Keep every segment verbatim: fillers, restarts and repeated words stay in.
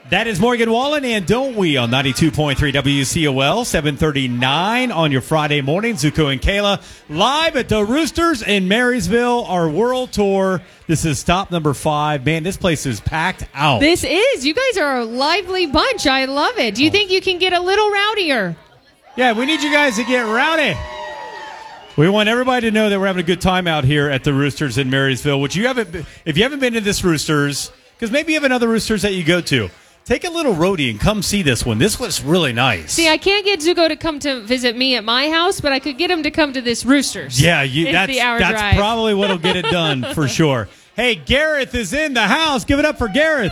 That is Morgan Wallen and Don't We on ninety-two point three W C O L, seven thirty-nine on your Friday morning. Zuko and Kayla live at the Roosters in Marysville, our world tour. This is stop number five. Man, this place is packed out. This is. You guys are a lively bunch. I love it. Do you think you can get a little rowdier? Yeah, we need you guys to get rowdy. We want everybody to know that we're having a good time out here at the Roosters in Marysville, which you haven't, if you haven't been to this Roosters, because maybe you have another Roosters that you go to, take a little roadie and come see this one. This was really nice. See, I can't get Zuko to come to visit me at my house, but I could get him to come to this Roosters. Yeah, you, that's, that's drive. probably what will get it done for sure. Hey, Gareth is in the house. Give it up for Gareth.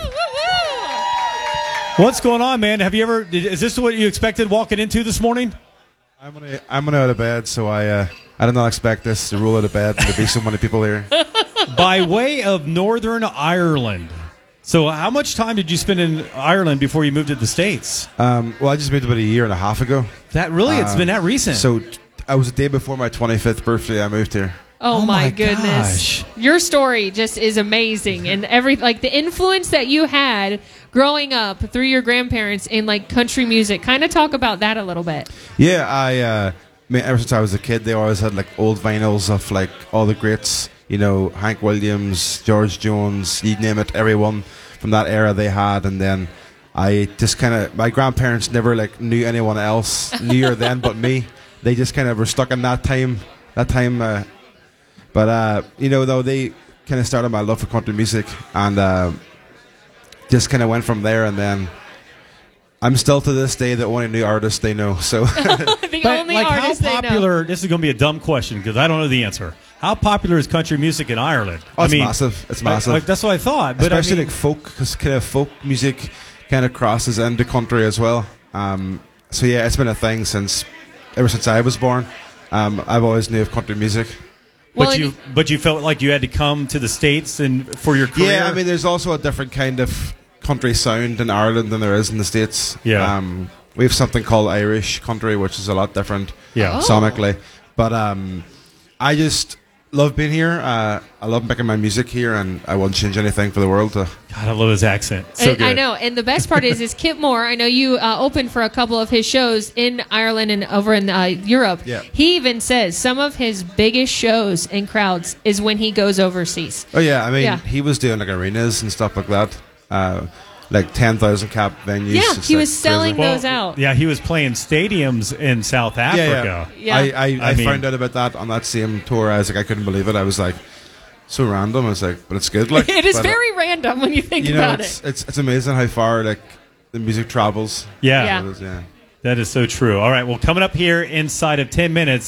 What's going on, man? Have you ever? Is this what you expected walking into this morning? I'm gonna I'm gonna out of bed, so I uh, I did not expect this to roll out of bed and to be so many people here. By way of Northern Ireland. So how much time did you spend in Ireland before you moved to the States? Um, well, I just moved about a year and a half ago. That really? It's um, been that recent. So I was the day before my twenty-fifth birthday. I moved here. Oh, Oh my, my goodness. gosh. Your story just is amazing. And every like the influence that you had growing up through your grandparents in like country music. Kind of talk about that a little bit. Yeah, I, uh, I mean, ever since I was a kid, they always had like old vinyls of like all the greats. You know, Hank Williams, George Jones, you name it, everyone from that era they had. And then I just kind of, my grandparents never like knew anyone else near then but me. They just kind of were stuck in that time. That time. Uh, but uh, you know, though, they kind of started my love for country music, and uh, just kind of went from there. And then I'm still to this day the only new artist they know. So, the But, only like, artist how popular? This is going to be a dumb question because I don't know the answer. How popular is country music in Ireland? oh, it's I mean, massive. It's like- massive. like, that's what I thought. But Especially I mean, like folk, because kind of folk music kind of crosses into country as well. Um, so yeah, it's been a thing since ever since I was born. Um, I've always knew of country music. but Well, you, but you felt like you had to come to the States and for your career. Yeah, I mean, there's also a different kind of country sound in Ireland than there is in the States. Yeah. Um, we have something called Irish country, which is a lot different Yeah. Oh. sonically. But um, I just love being here. Uh, I love making my music here, and I wouldn't change anything for the world. To God, I love his accent. So And good. I know, and the best part is, is Kip Moore. I know you uh, opened for a couple of his shows in Ireland and over in uh, Europe. Yeah. He even says some of his biggest shows and crowds is when he goes overseas. Oh yeah, I mean, Yeah. he was doing like arenas and stuff like that, uh, like ten thousand cap venues. Yeah, It's, he like, was selling crazy. those out. Yeah, he was playing stadiums in South Yeah, Africa. yeah. Yeah. I, I, I, I mean- found out about that on that same tour. I was like, I couldn't believe it. I was like, so random. I was like, but it's good. Like, It is but, uh, very random when you think you know, about it's, it. it's it's amazing how far like the music travels. Yeah. Yeah. It is, yeah. That is so true. All right, well, coming up here inside of ten minutes.